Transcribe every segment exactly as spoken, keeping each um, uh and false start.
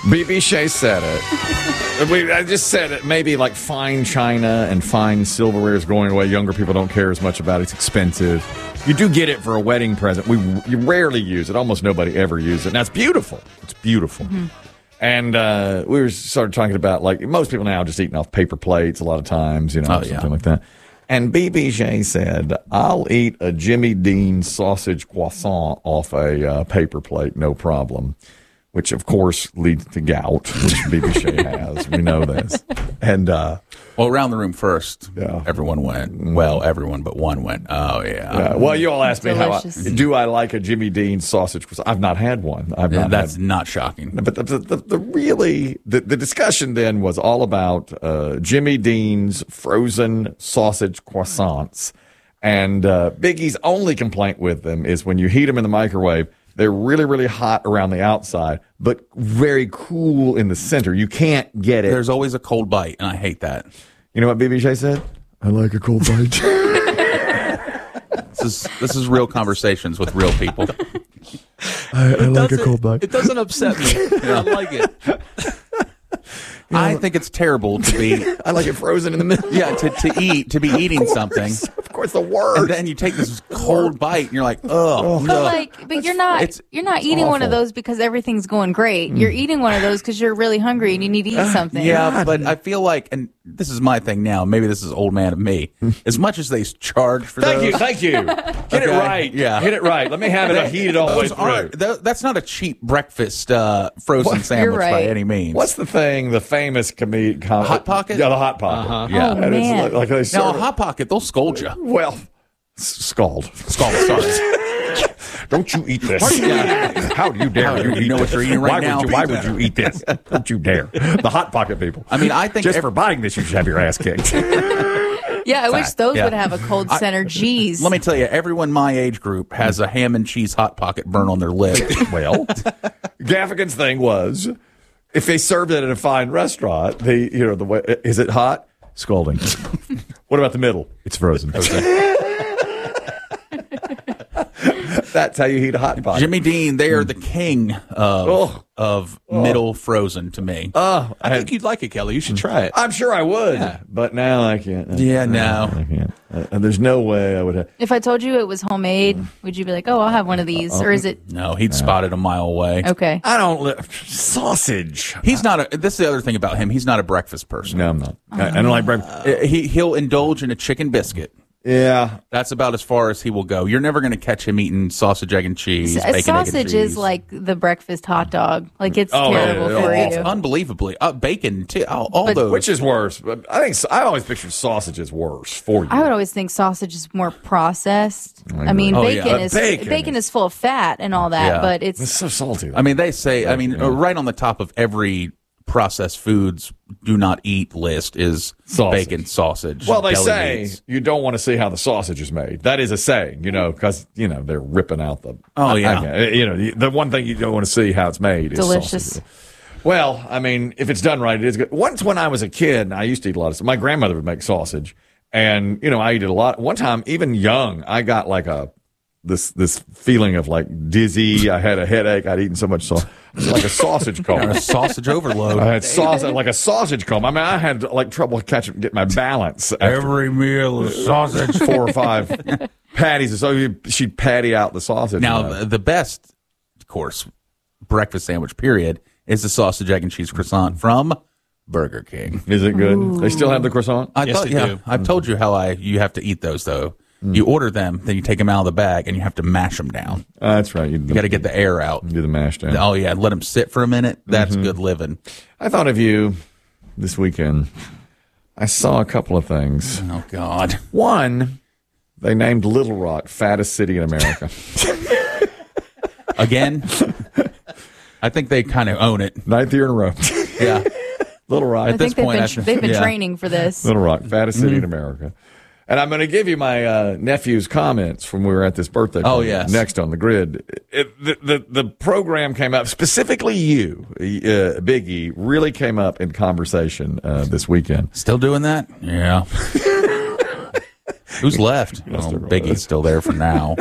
B B Shea said it. we, I just said it. Maybe like fine china and fine silverware is going away. Younger people don't care as much about it. It's expensive. You do get it for a wedding present. We you rarely use it. Almost nobody ever uses it. Now, it's beautiful. It's beautiful. Mm-hmm. And uh, we were started talking about, like, most people now are just eating off paper plates a lot of times, you know, oh, something yeah. like that. And B B J said, I'll eat a Jimmy Dean sausage croissant off a uh, paper plate, no problem. Which, of course, leads to gout, which B B Shea has. We know this. And, uh, well, around the room first, yeah. everyone went. Well, everyone but one went, oh, yeah. yeah. Well, you all asked me Delicious. how I, do I like a Jimmy Dean sausage croissant? I've not had one. I've yeah, not that's had, not shocking. But the, the, the, the really, the, the discussion then was all about uh, Jimmy Dean's frozen sausage croissants. And uh, Biggie's only complaint with them is when you heat them in the microwave, they're really, really hot around the outside, but very cool in the center. You can't get it. There's always a cold bite, and I hate that. You know what B B J said? I like a cold bite. This is this is real conversations with real people. I, I like a cold bite. It doesn't upset me. I like it. You know, I think it's terrible to be. I like it frozen in the middle. Yeah, to, to eat, to be eating something. Of course, the worst. And then you take this cold bite, and you're like, oh, But like, but you're not It's- you're not eating one of awful. those because everything's going great. You're eating one of those because you're really hungry and you need to eat something. Yeah, but I feel like, and this is my thing now. Maybe this is old man of me. As much as they charge for Thank those, you, thank you. Hit it Okay, right. yeah. Hit it right. Let me have it heated all the way those aren't. through. tho- That's not a cheap breakfast uh, frozen What? sandwich You're by right. any means. What's the thing? The famous comedian com- Hot Pocket? Yeah, the Hot Pocket. Uh-huh. Yeah. Oh, And it's man. like, like they now serve a hot pocket? They'll scold you. well, s- scald. Scald. Sorry. Don't you eat this? How do you dare? How do you you eat know what this? you're eating right why now? Would you, why Be would you eat this? Don't you dare? The Hot Pocket people. I mean, I think just ev- for buying this, you should have your ass kicked. Yeah, I wish those Yeah. would have a cold center. Jeez. Let me tell you, everyone my age group has a ham and cheese hot pocket burn on their lip. Well, Gaffigan's thing was, if they served it at a fine restaurant, they, you know, the way, is it hot? Scalding. What about the middle? It's frozen. That's how you heat a hot pot. Jimmy Dean, they are the king of Oh. of middle frozen to me. Oh, I think you'd like it, Kelly. You should try it. I'm sure I would, Yeah. but now I can't. Yeah, no. I can't. Uh, there's no way I would have. If I told you it was homemade, would you be like, "Oh, I'll have one of these," or is it No, he'd spot it a mile away. okay? I don't li- sausage. He's not a. This is the other thing about him. He's not a breakfast person. No, I'm not. I, I don't like breakfast. Uh, He he'll indulge in a chicken biscuit. Yeah, That's about as far as he will go. You're never going to catch him eating sausage, egg, and cheese. A bacon, egg, and sausage cheese. is like the breakfast hot dog. Like it's Oh, terrible yeah, for yeah. It's you. unbelievably uh, bacon too. All, all But- those. which is worse? But I think I always pictured sausage as worse for you. I would always think sausage is more processed. I I, mean, agree. Oh, yeah. bacon But is bacon bacon, is- is full of fat and all that, Yeah. but It's it's so salty. I mean, they say. I mean, Yeah. uh, right on the top of every processed foods do not eat list is Sausage. bacon, sausage. well, they deli say meats. you don't want to see how the sausage is made. That is a saying, you know, because you know they're ripping out the. Oh, yeah. I- I- you know, the one thing you don't want to see how it's made is delicious. sausage. Well, I mean, if it's done right, it is good. Once when I was a kid, I used to eat a lot of stuff. My grandmother would make sausage, and you know, I ate it a lot. One time, even young, I got like a this this feeling of like dizzy. I had a headache. I'd eaten so much sausage, like a sausage coma. a sausage overload. I had sausage, like a sausage coma. I mean, I had like trouble catching, get my balance. After Every meal is sausage. four or five patties, so you- she'd patty out the sausage. Now, you know. the- the best, of course, breakfast sandwich, period, is the sausage, egg, and cheese croissant from Burger King. Is it good? They still have the croissant. I Yes, thought, they yeah, do. I've told you how I you have to eat those though. You order them, then you take them out of the bag, and you have to mash them down. Uh, that's right. You, You got to get the air out. do the mash down. Oh yeah, let them sit for a minute. That's good living. I thought of you this weekend. I saw a couple of things. Oh God. One, they named Little Rock fattest city in America. Again, I think they kind of own it. Ninth year in a row. Yeah. Little Rock. I At this think they've point, been I should- they've been yeah. training for this. Little Rock, fattest city Mm-hmm. in America. And I'm going to give you my uh, nephew's comments from we were at this birthday Oh, party yes. next on the grid. It, the, the the program came up, specifically you, uh, Biggie, really came up in conversation uh, this weekend. Still doing that? Yeah. Who's left? Well, still going Biggie's still there for now.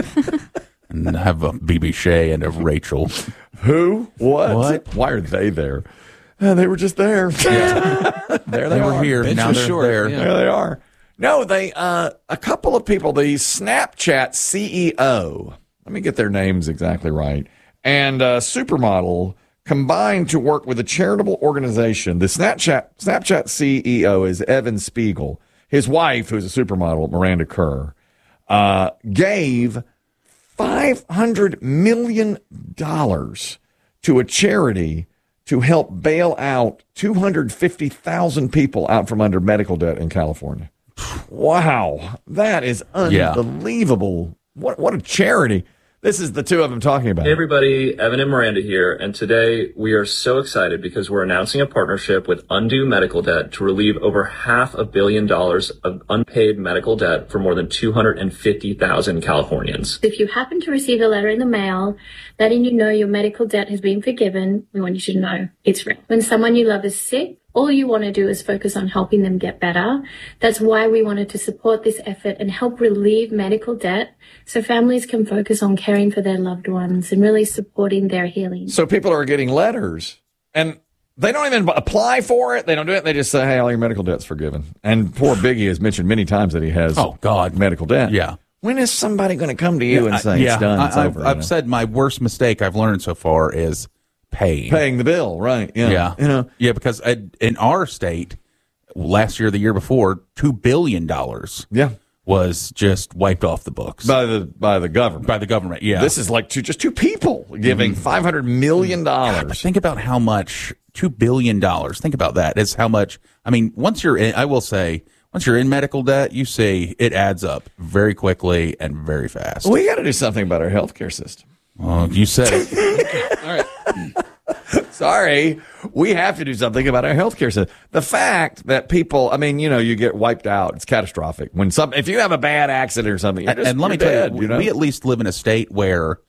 And I have a B B Shea and a Rachel. Who? What? What? Why are they there? Uh, they were just there. there they, they were are. here. Bench Now was they're short, there. yeah. There they are. No, they uh, a couple of people, the Snapchat C E O, let me get their names exactly right, and uh, Supermodel combined to work with a charitable organization. The Snapchat Snapchat C E O is Evan Spiegel. His wife, who's a supermodel, Miranda Kerr, uh, gave five hundred million dollars to a charity to help bail out two hundred fifty thousand people out from under medical debt in California. Wow. That is unbelievable. Yeah. What, what a charity. This is the two of them talking about Hey it. everybody, Evan and Miranda here, and today we are so excited because we're announcing a partnership with Undo Medical Debt to relieve over half a billion dollars of unpaid medical debt for more than two hundred fifty thousand Californians. If you happen to receive a letter in the mail letting you know your medical debt has been forgiven, we want you to know it's real. When someone you love is sick, all you want to do is focus on helping them get better. That's why we wanted to support this effort and help relieve medical debt so families can focus on caring for their loved ones and really supporting their healing. So people are getting letters and they don't even apply for it. They don't do it. They just say, hey, all your medical debt's forgiven. And poor Biggie has mentioned many times that he has Oh, God. medical debt. Yeah. When is somebody going to come to you and I- say yeah, it's done, it's I, over? I've, you I've know? said my worst mistake I've learned so far is paying. Paying the bill, right. Yeah. Yeah. You know, Yeah, because I, in our state, last year, the year before, two billion dollars yeah. was just wiped off the books By the by the government. by the government. Yeah. This is like two, just two people giving five hundred million dollars. Think about how much two billion dollars. Think about that. Is how much. I mean, once you're in, I will say, once you're in medical debt, you see it adds up very quickly and very fast. We got to do something about our healthcare system. Well, you said it. All right. Sorry, we have to do something about our healthcare system. The fact that people, I mean, you know, you get wiped out, it's catastrophic. When some, if you have a bad accident or something, you're and, just, and let me you're tell dead, you, you know? we at least live in a state where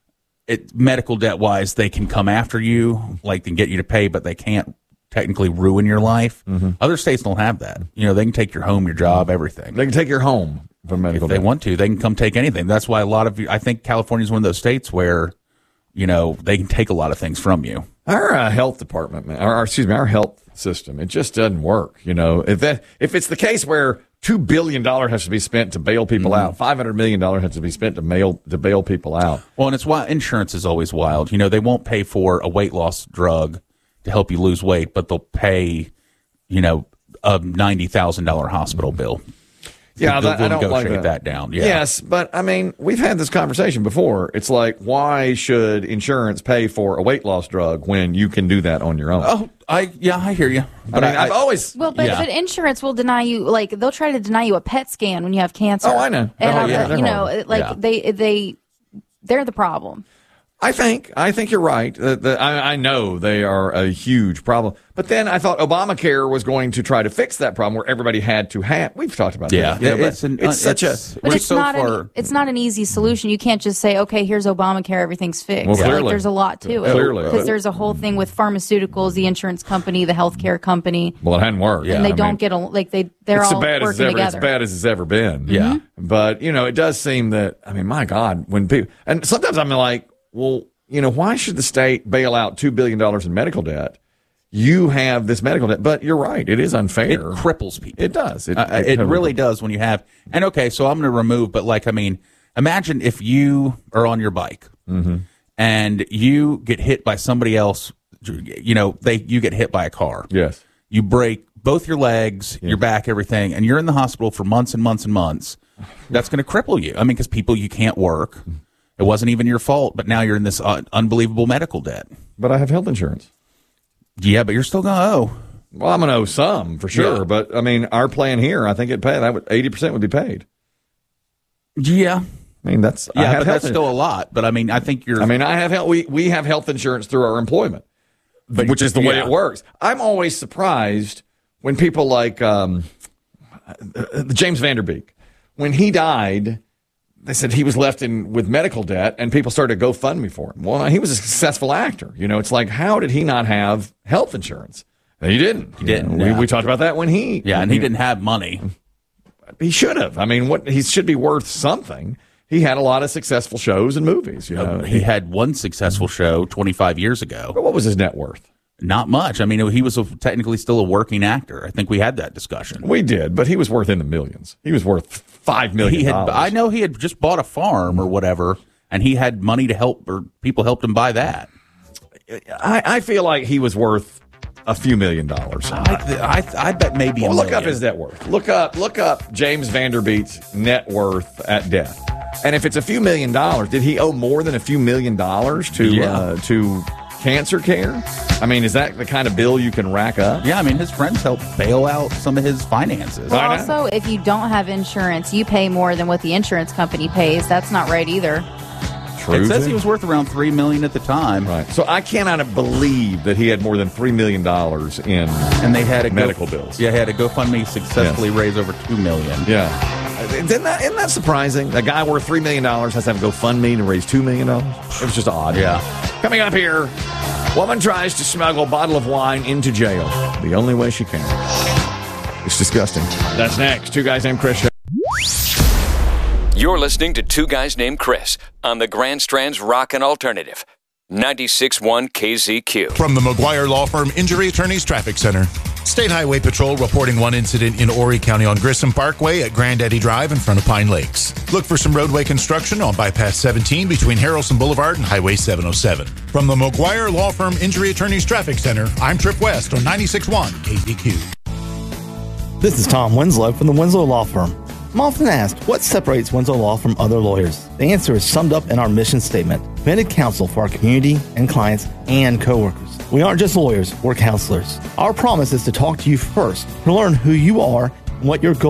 it medical debt wise, they can come after you, like and get you to pay, but they can't technically ruin your life. Mm-hmm. Other states don't have that. You know, they can take your home, your job, everything. They can take your home from medical If they debt. want to, they can come take anything. That's why a lot of you, I think California is one of those states where, you know, they can take a lot of things from you. Our uh, health department, man, our, our- excuse me, our health system, it just doesn't work. You know, if that if it's the case where two billion dollars has to be spent to bail people Mm-hmm. out, five hundred million dollars has to be spent to mail to bail people out. Well, and it's why insurance is always wild. You know, they won't pay for a weight loss drug to help you lose weight, but they'll pay, you know, a ninety thousand dollars hospital bill. Yeah, They'll that, I don't like negotiate that. that down. Yeah. Yes, but I mean, we've had this conversation before. It's like, why should insurance pay for a weight loss drug when you can do that on your own? Oh, I yeah, I hear you. I But mean, I've always. Well, but, Yeah. but insurance will deny you, like, they'll try to deny you a PET scan when you have cancer. Oh, I know. And, Oh, I'm, yeah, they're you know, horrible. like, Yeah. they, they, they're the problem. I think I think you're right. Uh, the, I, I know they are a huge problem, but then I thought Obamacare was going to try to fix that problem where everybody had to have. We've talked about Yeah, that. you know, but it's an- it's such it's- a. But We're it's so not far- an, it's not an easy solution. You can't just say, okay, here's Obamacare, everything's fixed. Well, like, clearly. there's a lot to it. Clearly. Because there's a whole thing with pharmaceuticals, the insurance company, the healthcare company, Well, it hadn't worked. and they I don't mean, get a, like they they're it's all as bad as it's working ever, together. as bad as it's ever been. Yeah. But, you know, it does seem that, I mean, my God, when people, and sometimes I'm like, well, you know, why should the state bail out two billion dollars in medical debt? You have this medical debt, but you're right. It is unfair. it cripples people. It does. It, Uh, it totally really does. does when you have. And okay, so I'm going to remove, but like, I mean, imagine if you are on your bike Mm-hmm. and you get hit by somebody else. You know, they you get hit by a car. Yes. You break both your legs, your back, everything, and you're in the hospital for months and months and months. That's going to cripple you. I mean, because people, you can't work. It wasn't even your fault, but now you're in this uh, unbelievable medical debt. But I have health insurance. Yeah, but you're still going to owe. Well, I'm going to owe some for sure. Yeah. But I mean, our plan here, I think it pay that would eighty percent would be paid. Yeah. I mean, that's I Yeah, have but health that's still a lot. But I mean, I think you're. I mean, I have health. We we have health insurance through our employment, But- which is the way yeah. it works. I'm always surprised when people like um, James Vanderbeek, when he died, they said he was left in with medical debt, and people started to GoFundMe for him. Well, he was a successful actor. You know, it's like, how did he not have health insurance? And he didn't. He didn't, We, yeah. we talked about that when he. yeah, and he didn't have money. He should have. I mean, what he should be worth something. He had a lot of successful shows and movies. You know, He had one successful show twenty-five years ago. But what was his net worth? Not much. I mean, he was a, technically still a working actor. I think we had that discussion. We did, but he was worth in the millions. He was worth five million He had, dollars. I know he had just bought a farm or whatever, and he had money to help, or people helped him buy that. I, I feel like he was worth a few million dollars. I, I, I bet maybe. Well, a look up million. his net worth. Look up, look up James Vanderbeek's net worth at death. And if it's a few million dollars, did he owe more than a few million dollars to Yeah. uh, to cancer care? I mean, is that the kind of bill you can rack up? Yeah, I mean, his friends helped bail out some of his finances. Well, I know. also, if you don't have insurance, you pay more than what the insurance company pays. That's not right either. True. It says he was worth around three million dollars at the time. Right. So I cannot believe that he had more than three million dollars in And they had a medical go, bills. Yeah, he had a GoFundMe successfully raise over two million dollars. Yeah. Isn't that, isn't that surprising? A guy worth three million dollars has to have a GoFundMe to raise two million dollars? It was just odd. Yeah. Coming up here, woman tries to smuggle a bottle of wine into jail. The only way she can. It's disgusting. That's next. Two Guys Named Chris Show. You're listening to Two Guys Named Chris on the Grand Strand's Rockin' Alternative, ninety-six point one K Z Q. From the McGuire Law Firm Injury Attorneys Traffic Center. State Highway Patrol reporting one incident in Horry County on Grissom Parkway at Granddaddy Drive in front of Pine Lakes. Look for some roadway construction on Bypass seventeen between Harrelson Boulevard and Highway seven oh seven. From the McGuire Law Firm Injury Attorneys Traffic Center, I'm Trip West on ninety-six point one K Z Q. This is Tom Winslow from the Winslow Law Firm. I'm often asked, what separates Winslow Law from other lawyers? The answer is summed up in our mission statement: committed counsel for our community and clients and coworkers. We aren't just lawyers, we're counselors. Our promise is to talk to you first, to learn who you are and what your goals